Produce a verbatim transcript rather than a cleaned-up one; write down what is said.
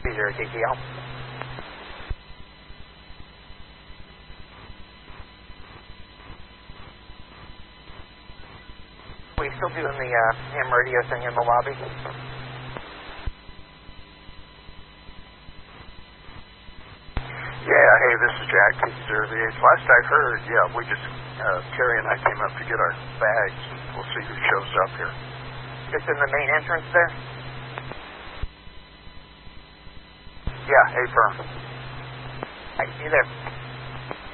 two zero T T L. We still doing the uh, ham radio thing in the lobby? Yeah, hey, this is Jack, T zero V H. Last I heard, yeah, we just, uh, Terry and I came up to get our bags. We'll see who shows up here. It's in the main entrance there? Yeah, hey, firm. I see you there.